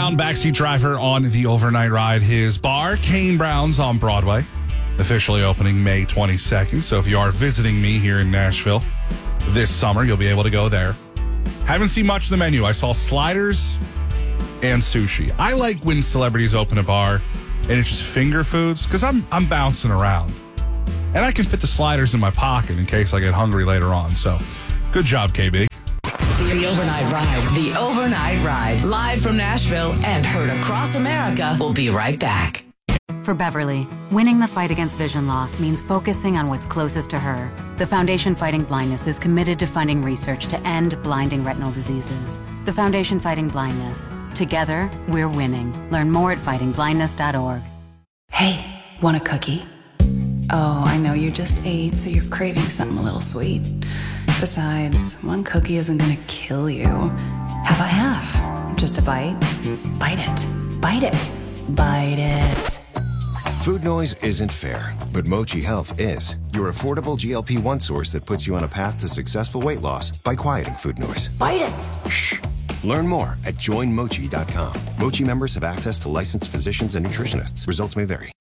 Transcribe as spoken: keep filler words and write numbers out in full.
Brown, backseat driver on the overnight ride. His bar, Kane Brown's on Broadway, officially opening May twenty-second. So if you are visiting me here in Nashville this summer, you'll be able to go there. Haven't seen much of the menu. I saw sliders and sushi. I like when celebrities open a bar and it's just finger foods because I'm I'm bouncing around. And I can fit the sliders in my pocket in case I get hungry later on. So good job, K B. The Overnight Ride. The Overnight Ride. Live from Nashville and heard across America. We'll be right back. For Beverly, winning the fight against vision loss means focusing on what's closest to her. The Foundation Fighting Blindness is committed to funding research to end blinding retinal diseases. The Foundation Fighting Blindness. Together, we're winning. Learn more at fighting blindness dot org. Hey, want a cookie? Oh, I know you just ate, so you're craving something a little sweet. Besides, one cookie isn't gonna kill you. How about half? Just a bite? Bite it. Bite it. Bite it. Food noise isn't fair, but Mochi Health is. Your affordable G L P one source that puts you on a path to successful weight loss by quieting food noise. Bite it. Shh. Learn more at join mochi dot com. Mochi members have access to licensed physicians and nutritionists. Results may vary.